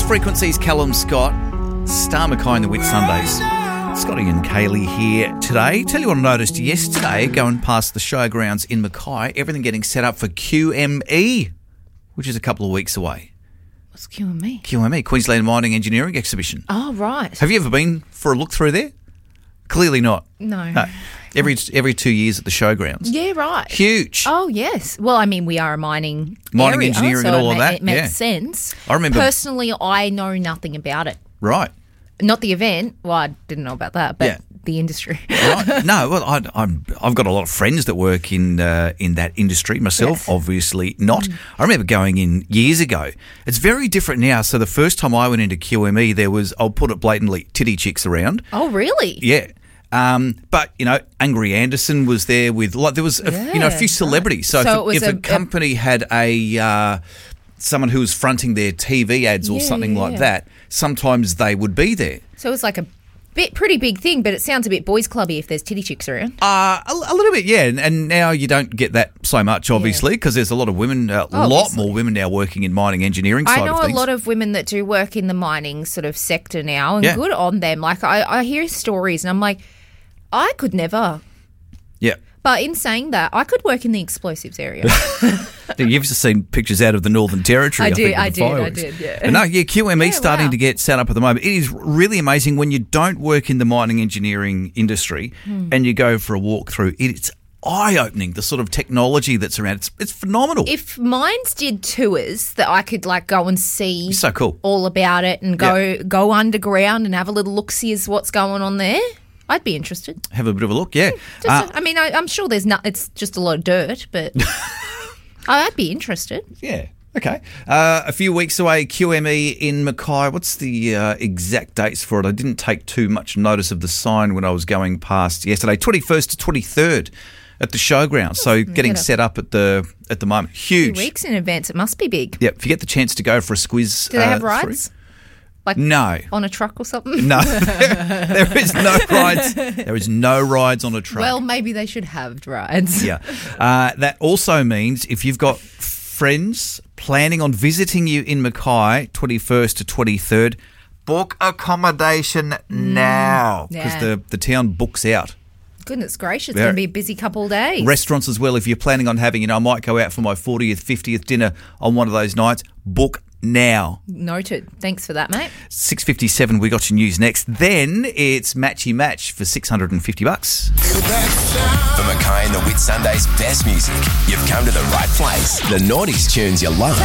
Lost Frequencies, Callum Scott, Star Mackay and the Whit Sundays. Scotty and Kaylee here today. Tell you what I noticed yesterday, going past the showgrounds in Mackay, everything getting set up for QME, which is a couple of weeks away. What's QME? QME, Queensland Mining Engineering Exhibition. Oh, right. Have you ever been for a look through there? Clearly not. No. Every 2 years at the showgrounds. Yeah, right. Huge. Oh, yes. Well, I mean, we are a mining area, engineering so and all of that. It makes sense. I remember. Personally, I know nothing about it. Right. Not the event. Well, I didn't know about that, but the industry. Right. No, well, I've got a lot of friends that work in that industry. Myself, obviously not. I remember going in years ago. It's very different now. So the first time I went into QME, there was, I'll put it blatantly, titty chicks around. Oh, really? Yeah. But, Angry Anderson was there with, there was, a few celebrities. Right. So if a company had someone who was fronting their TV ads or something like that, sometimes they would be there. So it's like a pretty big thing, but it sounds a bit boys clubby if there's titty chicks around. A little bit, yeah. And now you don't get that so much, obviously, because there's a lot of women, lot more women now working in mining engineering side of things. I know a lot of women that do work in the mining sort of sector now, and good on them. Like, I hear stories and I'm like, I could never. Yeah. But in saying that, I could work in the explosives area. You've just seen pictures out of the Northern Territory. I did, yeah. But no, QME starting to get set up at the moment. It is really amazing when you don't work in the mining engineering industry and you go for a walk through. It's eye-opening, the sort of technology that's around. It's phenomenal. If Mines did tours that I could go and see so cool. all about it and go underground and have a little look-see as what's going on there, I'd be interested. Have a bit of a look, yeah. I'm sure there's not. It's just a lot of dirt, but I'd be interested. Yeah. Okay. A few weeks away, QME in Mackay. What's the exact dates for it? I didn't take too much notice of the sign when I was going past yesterday. 21st to 23rd at the showground. So getting set up at the moment. Huge. 2 weeks in advance. It must be big. Yep. If you get the chance to go for a squiz. Do they have rides? No. On a truck or something? No. There is no rides. There is no rides on a truck. Well, maybe they should have rides. Yeah. That also means if you've got friends planning on visiting you in Mackay, 21st to 23rd, book accommodation now because the town books out. Goodness gracious, it's going to be a busy couple of days. Restaurants as well. If you're planning on having, I might go out for my 40th, 50th dinner on one of those nights, book now. Noted. Thanks for that, mate. 6:57, we got your news next. Then it's Matchy Match for $650. For Mackay and the Whit Sundays' best music, you've come to the right place. The Naughties tunes you love.